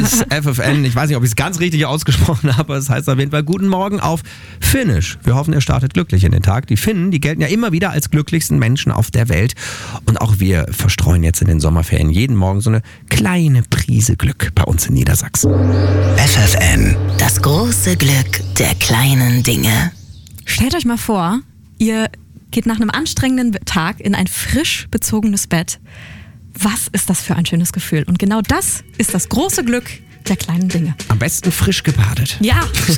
ist FFN. Ich weiß nicht, ob ich es ganz richtig ausgesprochen habe, aber es heißt auf jeden Fall guten Morgen auf Finnisch. Wir hoffen, ihr startet glücklich in den Tag. Die Finnen, die gelten ja immer wieder als glücklichsten Menschen auf der Welt. Und auch wir verstreuen jetzt in den Sommerferien jeden Morgen so eine kleine Prise Glück bei uns in Niedersachsen. FFN. Das große Glück der kleinen Dinge. Stellt euch mal vor, ihr geht nach einem anstrengenden Tag in ein frisch bezogenes Bett. Was ist das für ein schönes Gefühl? Und genau das ist das große Glück der kleinen Dinge. Am besten frisch gebadet. Ja.